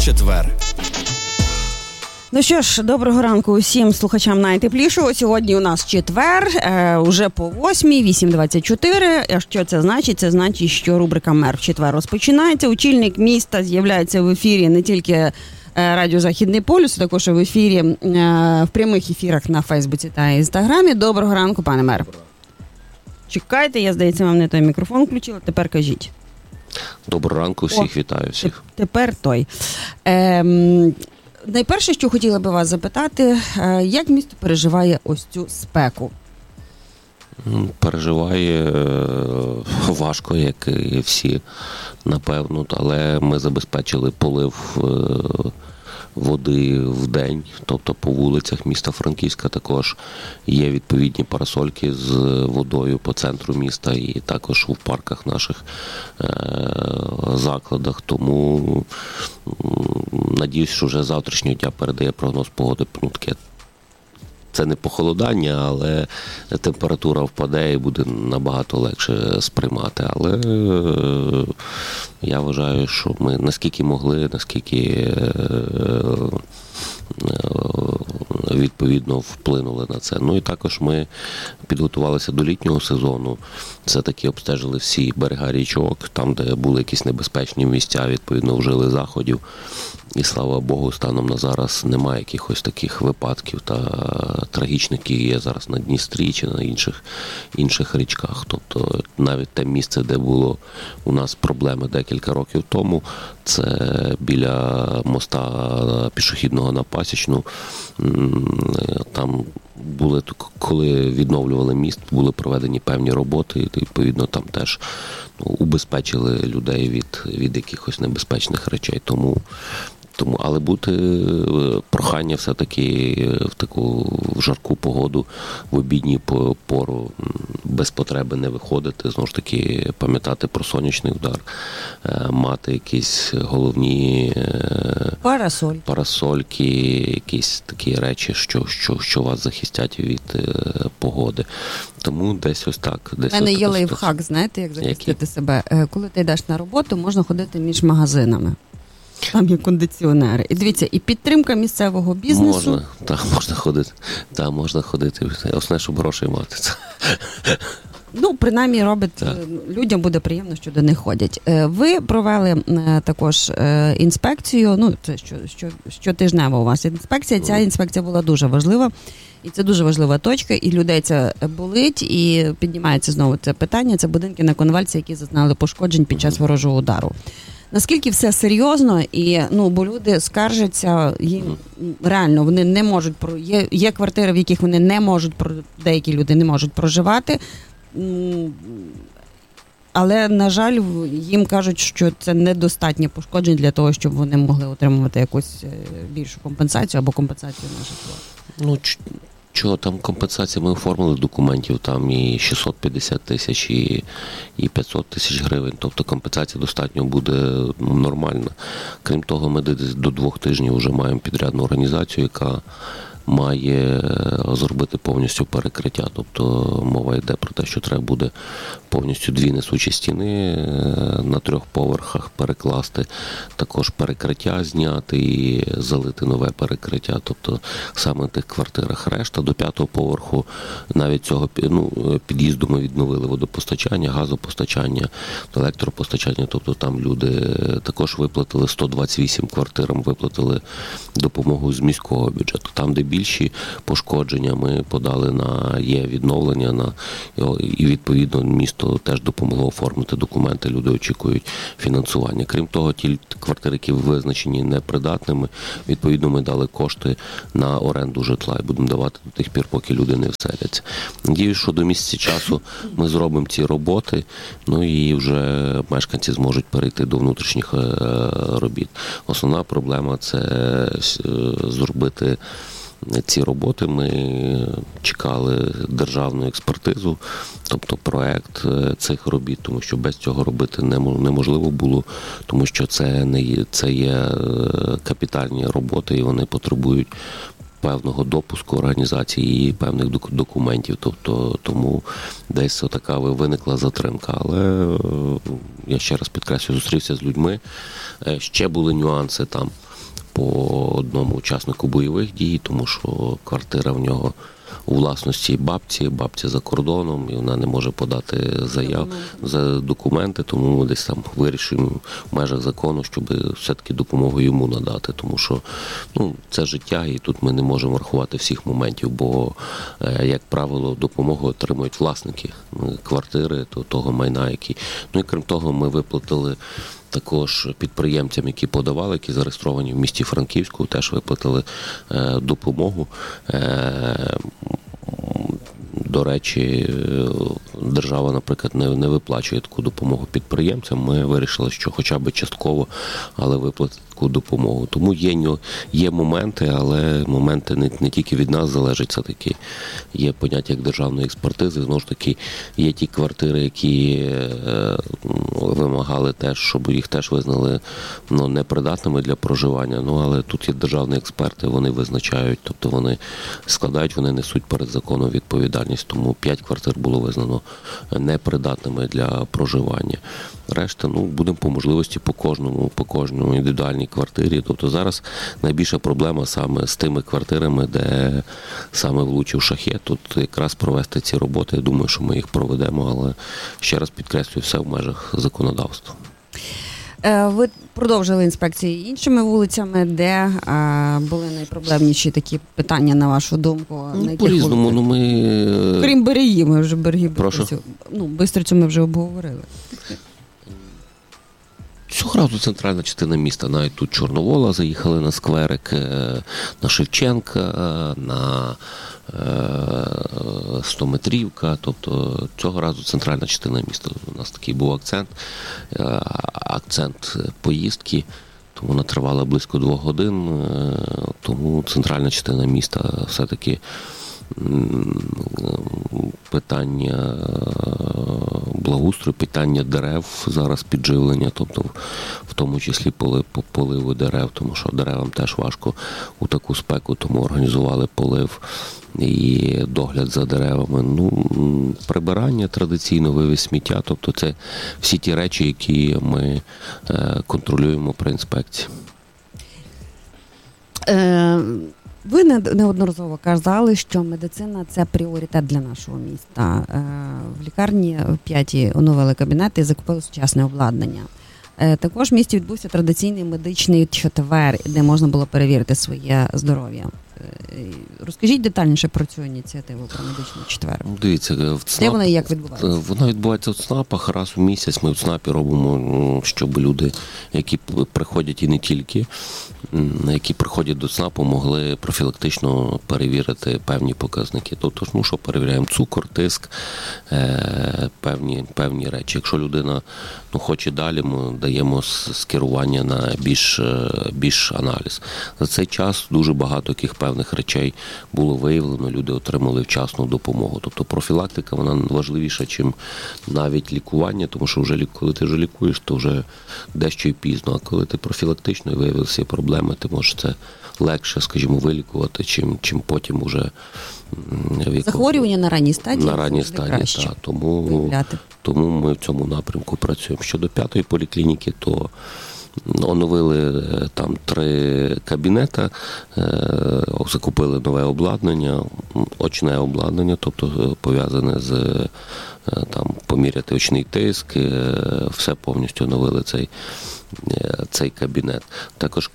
четвер. Ну що ж, доброго ранку усім слухачам найтеплішого. Сьогодні у нас четвер, уже по 8:24. А що це значить? Це значить, що рубрика «Мер в четвер» розпочинається. Очільник міста з'являється в ефірі не тільки радіо «Західний полюс», а також в ефірі, в прямих ефірах на Фейсбуці та Інстаграмі. Доброго ранку, пане мер. Чекайте, я, здається, вам не той мікрофон включила. Тепер кажіть. Доброго ранку, всіх вітаю всіх. Тепер той. Найперше, що хотіла би вас запитати, як місто переживає ось цю спеку? Переживає важко, як і всі, напевно, але ми забезпечили полив води в день, тобто по вулицях міста Франківська також є відповідні парасольки з водою по центру міста і також у парках наших закладах, тому надіюсь, що вже завтрашнього дня передає прогноз погоди, таке. Це не похолодання, але температура впаде і буде набагато легше сприймати. Але я вважаю, що ми наскільки могли, наскільки відповідно вплинули на це. Ну і також ми підготувалися до літнього сезону. Це таки обстежили всі берега річок, там, де були якісь небезпечні місця, відповідно вжили заходів. І, слава Богу, станом на зараз немає якихось таких випадків та трагічних, які є зараз на Дністрі чи на інших річках. Тобто навіть те місце, де було у нас проблеми декілька років тому, це біля моста пішохідного на Пасічну. Там були, коли відновлювали міст, були проведені певні роботи, і відповідно там теж убезпечили людей від якихось небезпечних речей. Тому, але бути прохання все-таки в таку жарку погоду, в обідню пору без потреби не виходити, знову ж таки пам'ятати про сонячний удар, мати якісь головні парасольки, якісь такі речі, що вас захистять від погоди. Тому десь ось так. У мене є лайфхак, знаєте, як захистити себе. Коли ти йдеш на роботу, можна ходити між магазинами. Там є кондиціонери. І дивіться, і підтримка місцевого бізнесу. Можна ходити. Основне, щоб грошей мати. Ну, принаймні, людям буде приємно, що до них ходять. Ви провели також інспекцію, ну, це щотижнева у вас інспекція. Ця інспекція була дуже важлива. І це дуже важлива точка, і людей це болить, і піднімається знову це питання. Це будинки на Коновальці, які зазнали пошкоджень під час ворожого удару. Наскільки все серйозно, і бо люди скаржаться, їм реально вони не можуть є квартири, в яких вони не можуть, деякі люди не можуть проживати, але, на жаль, їм кажуть, що це недостатньо пошкоджень для того, щоб вони могли отримувати якусь більшу компенсацію або компенсацію на житло. Чого там компенсація? Ми оформили документів, там і 650 тисяч, і 500 тисяч гривень. Тобто компенсація достатньо буде нормальна. Крім того, ми десь до 2 тижнів вже маємо підрядну організацію, яка має зробити повністю перекриття. Тобто мова йде про те, що треба буде повністю 2 несучі стіни на 3 поверхах перекласти, також перекриття зняти і залити нове перекриття. Тобто саме в тих квартирах. Решта до 5-го поверху, навіть цього під'їзду ми відновили водопостачання, газопостачання, електропостачання. Тобто там люди також виплатили 128 квартирам, виплатили допомогу з міського бюджету. Там, де більші пошкодження, ми подали на відновлення, і відповідно місто теж допомогло оформити документи, люди очікують фінансування. Крім того, ті квартири, які визначені непридатними, відповідно ми дали кошти на оренду житла і будемо давати до тих пір, поки люди не вселяться. Надіюсь, що до місяця часу ми зробимо ці роботи, і вже мешканці зможуть перейти до внутрішніх робіт. Основна проблема – це зробити ці роботи. Ми чекали державну експертизу, тобто проект цих робіт, тому що без цього робити неможливо було, тому що це є капітальні роботи, і вони потребують певного допуску організації і певних документів. Тобто, тому десь така виникла затримка. Але я ще раз підкреслюю, зустрівся з людьми. Ще були нюанси там по одному учаснику бойових дій, тому що квартира в нього у власності бабці за кордоном, і вона не може подати заяв за документи, тому ми десь там вирішуємо в межах закону, щоб все-таки допомогу йому надати, тому що це життя, і тут ми не можемо врахувати всіх моментів, бо, як правило, допомогу отримують власники квартири, того майна, який. І крім того, ми виплатили також підприємцям, які подавали, які зареєстровані в місті Франківську, теж виплатили допомогу. До речі, держава, наприклад, не виплачує таку допомогу підприємцям. Ми вирішили, що хоча б частково, але виплатити таку допомогу. Тому є моменти, але моменти не тільки від нас залежать, це таки є поняття як державної експертизи. Знову ж таки, є ті квартири, які вимагали теж, щоб їх теж визнали непридатними для проживання. Але тут є державні експерти, вони визначають, тобто вони складають, вони несуть перед законом відповідальність. Тому 5 квартир було визнано непридатними для проживання. Решта, будемо по можливості по кожному індивідуальній квартирі. Тобто зараз найбільша проблема саме з тими квартирами, де саме влучив шахет. Тут якраз провести ці роботи, я думаю, що ми їх проведемо, але ще раз підкреслюю, все в межах законодавства. Ви продовжили інспекції іншими вулицями, де були найпроблемніші такі питання, на вашу думку? По-різному, Крім берегів, ми вже береги Бистрицю. Бистрицю ми вже обговорили. Цього разу центральна частина міста, навіть тут Чорновола, заїхали на скверик, на Шевченка, на 100-метрівка, тобто цього разу центральна частина міста. У нас такий був акцент поїздки, тому вона тривала близько 2 годин, тому центральна частина міста все-таки питання благоустрою, питання дерев, зараз підживлення, тобто в тому числі поливу дерев, тому що деревам теж важко у таку спеку, тому організували полив і догляд за деревами. Прибирання традиційно, вивіз сміття, тобто це всі ті речі, які ми контролюємо при інспекції. Ви неодноразово казали, що медицина – це пріоритет для нашого міста. В лікарні 5-й оновили кабінети і закупили сучасне обладнання. Також в місті відбувся традиційний медичний четвер, де можна було перевірити своє здоров'я. Розкажіть детальніше про цю ініціативу, про медичний четвер. Дивіться, в ЦНАП, де вона і як відбувається? Вона відбувається в ЦНАПах. Раз у місяць ми в ЦНАПі робимо, щоб люди, які приходять і не тільки, які приходять до ЦНАПу, могли профілактично перевірити певні показники. Тобто, що перевіряємо? Цукор, тиск, певні речі. Якщо людина хоче далі, ми даємо скерування на більш аналіз. За цей час дуже багато яких певних речей було виявлено, люди отримали вчасну допомогу. Тобто профілактика, вона важливіша, ніж навіть лікування, тому що коли ти вже лікуєш, то вже дещо і пізно. А коли ти профілактично і виявилися проблеми, ти можеш це легше, скажімо, вилікувати, чим потім уже захворювання на ранній стадії. На ранній стадії, так. Тому ми в цьому напрямку працюємо. Щодо 5-ї поліклініки, то оновили там 3 кабінети, закупили нове обладнання, очне обладнання, тобто пов'язане з поміряти очний тиск, все повністю оновили цей кабінет. Також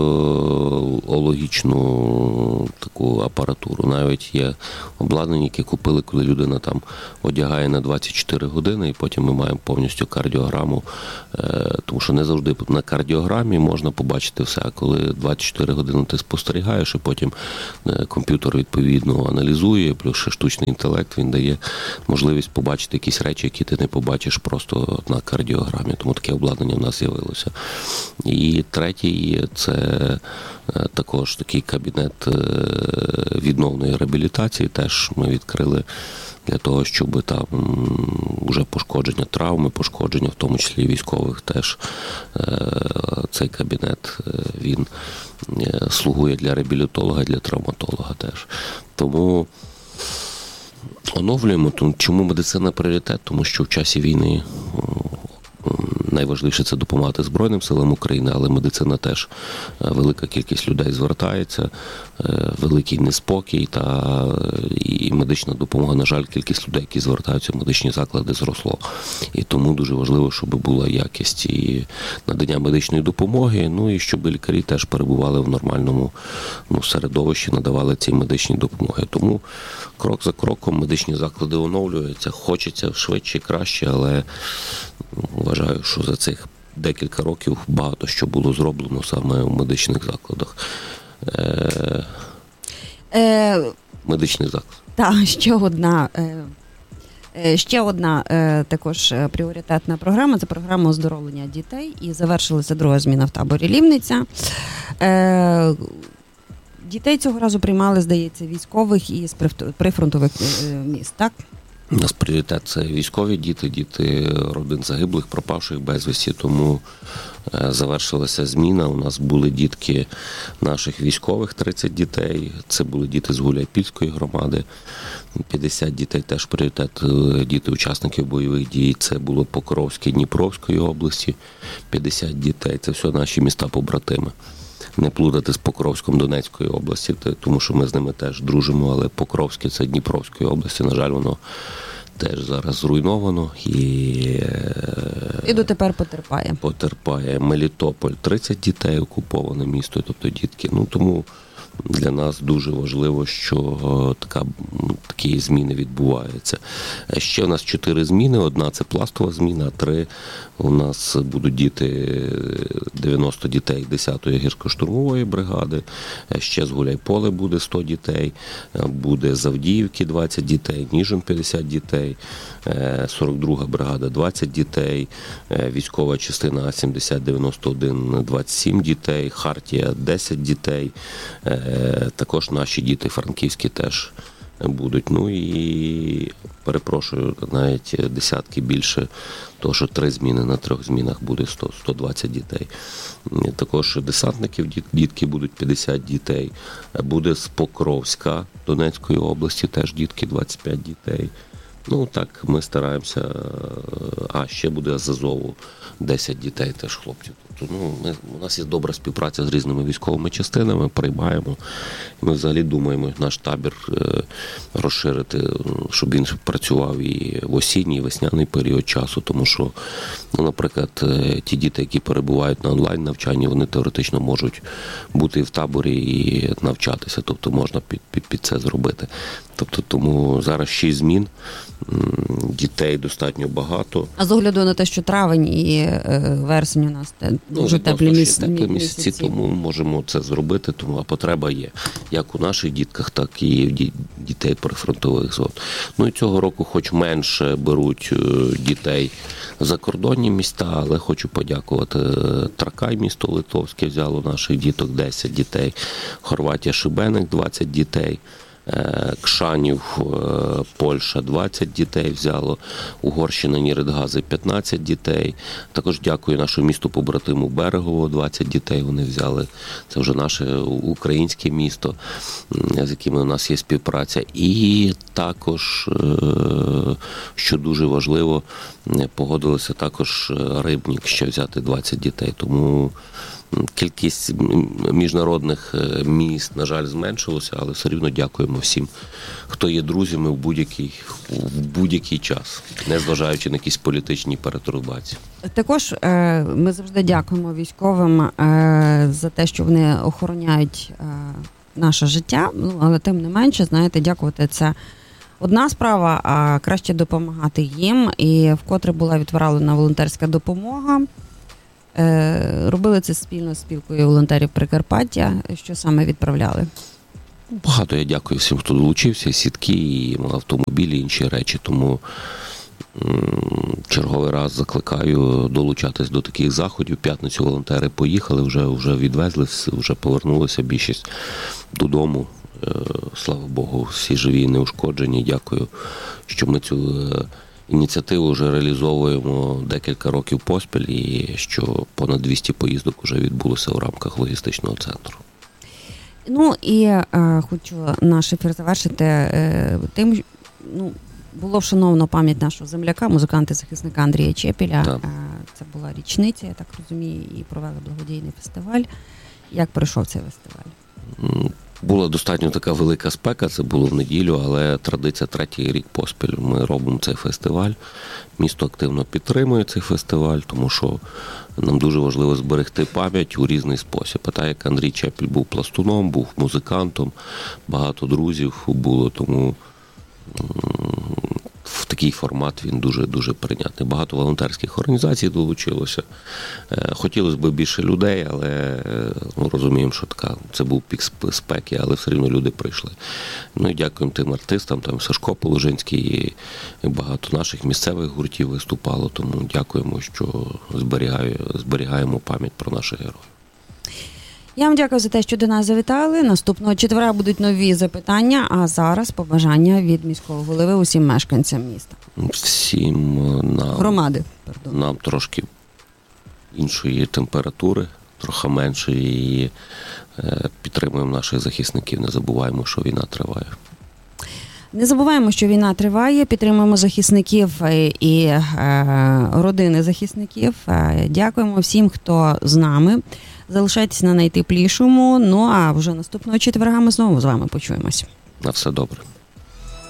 кардіологічну таку апаратуру. Навіть є обладнання, яке купили, коли людина там одягає на 24 години, і потім ми маємо повністю кардіограму, тому що не завжди на кардіограмі можна побачити все, а коли 24 години ти спостерігаєш, і потім комп'ютер відповідно аналізує, плюс ще штучний інтелект, він дає можливість побачити якісь речі, які ти не побачиш просто на кардіограмі. Тому таке обладнання в нас з'явилося. І третій – це також такий кабінет відновної реабілітації. Теж ми відкрили для того, щоб там вже пошкодження травми, пошкодження, в тому числі військових, теж цей кабінет, він слугує для реабілітолога, для травматолога теж. Тому оновлюємо. Чому медицина пріоритет? Тому що в часі війни найважливіше це допомагати Збройним силам України, але медицина теж велика кількість людей звертається, великий неспокій і медична допомога, на жаль, кількість людей, які звертаються в медичні заклади, зросло. І тому дуже важливо, щоб була якість і надання медичної допомоги, ну і щоб лікарі теж перебували в нормальному середовищі, надавали ці медичні допомоги. Тому крок за кроком медичні заклади оновлюються, хочеться швидше і краще, але вважаю, що за цих декілька років багато що було зроблено саме в медичних закладах. Медичний заклад. Так, ще одна також пріоритетна програма – це програма оздоровлення дітей. І завершилася друга зміна в таборі Лівниця. Дітей цього разу приймали, здається, військових і з прифронтових міст, так? У нас пріоритет – це військові діти, діти родин загиблих, пропавших безвісті, тому завершилася зміна. У нас були дітки наших військових, 30 дітей, це були діти з Гуляйпільської громади, 50 дітей теж пріоритет, діти учасників бойових дій, це було Покровське, Дніпровської області, 50 дітей, це все наші міста-побратими. Не плутати з Покровськом Донецької області, тому що ми з ними теж дружимо, але Покровське – це Дніпровської області, на жаль, воно теж зараз зруйновано і дотепер потерпає. Потерпає. Мелітополь – 30 дітей, окуповане місто, тобто дітки. Тому для нас дуже важливо, що такі зміни відбуваються. Ще у нас 4 зміни. Одна – це пластова зміна, 3 у нас будуть діти, 90 дітей 10-ї гірсько-штурмової бригади, ще з Гуляйполя буде 100 дітей, буде з Авдіївки 20 дітей, Ніжин 50 дітей, 42-га бригада 20 дітей, військова частина А-70-91 27 дітей, Хартія 10 дітей, також наші діти франківські теж будуть. І перепрошую, навіть десятки більше, тому що 3 зміни на 3 змінах буде 120 дітей. Також десантників дітки будуть 50 дітей. Буде з Покровська Донецької області теж дітки 25 дітей. Так ми стараємося. Ще буде з Азову 10 дітей теж хлопців. Тобто, у нас є добра співпраця з різними військовими частинами, приймаємо. Ми взагалі думаємо наш табір розширити, щоб він працював і в осінній, і весняний період часу, тому що, наприклад, ті діти, які перебувають на онлайн-навчанні, вони теоретично можуть бути в таборі і навчатися, тобто можна під це зробити. Тому зараз 6 змін, дітей достатньо багато. А з огляду на те, що травень і вересень у нас дуже теплі місяці, тому можемо це зробити, а потреба є. Як у наших дітках, так і в дітей прифронтових зон. І цього року хоч менше беруть дітей закордонні міста, але хочу подякувати. Тракай, місто Литовське, взяло наших діток 10 дітей. Хорватія, Шибеник, 20 дітей. Кшанів, Польща 20 дітей взяло, Угорщина, Ніридгази 15 дітей. Також дякую нашому місту побратиму Берегово, 20 дітей вони взяли. Це вже наше українське місто, з якими у нас є співпраця. І також, що дуже важливо, погодилося також Рибнік ще взяти 20 дітей. Тому кількість міжнародних міст, на жаль, зменшилася, але все рівно дякуємо всім, хто є друзями в будь-який час, незважаючи на якісь політичні перетурбації. Також ми завжди дякуємо військовим за те, що вони охороняють наше життя, але тим не менше, знаєте, дякувати це одна справа, а краще допомагати їм. І вкотре була відправлена волонтерська допомога. Робили це спільно з спілкою волонтерів Прикарпаття. Що саме відправляли? Багато я дякую всім, хто долучився, сітки, і автомобілі, інші речі. Тому черговий раз закликаю долучатись до таких заходів. В п'ятницю волонтери поїхали, вже відвезли, вже повернулися більшість додому. Слава Богу, всі живі і неушкоджені. Дякую, що ми цю ініціативу вже реалізовуємо декілька років поспіль, і що понад 200 поїздок вже відбулося в рамках логістичного центру. І хочу наш ефір завершити тим, було вшановано пам'ять нашого земляка, музиканта-захисника Андрія Чепеля. Так. Це була річниця, я так розумію, і провели благодійний фестиваль. Як пройшов цей фестиваль? Була достатньо така велика спека, це було в неділю, але традиція 3-й рік поспіль. Ми робимо цей фестиваль. Місто активно підтримує цей фестиваль, тому що нам дуже важливо зберегти пам'ять у різний спосіб. А так як Андрій Чепель був пластуном, був музикантом, багато друзів було, тому в такий формат він дуже-дуже прийнятний. Багато волонтерських організацій долучилося. Хотілося б більше людей, але розуміємо, що це був пік спеки, але все рівно люди прийшли. Ну і дякуємо тим артистам, там Сашко Положинський і багато наших місцевих гуртів виступало, тому дякуємо, що зберігаємо пам'ять про наших героїв. Я вам дякую за те, що до нас завітали. Наступного четверга будуть нові запитання, а зараз побажання від міського голови усім мешканцям міста. Всім громади, нам трошки іншої температури, трохи меншої, і підтримуємо наших захисників. Не забуваємо, що війна триває. Не забуваємо, що війна триває, підтримуємо захисників і родини захисників. Дякуємо всім, хто з нами. Залишайтесь на найтеплішому. Ну а вже наступного четверга ми знову з вами почуємось. На все добре.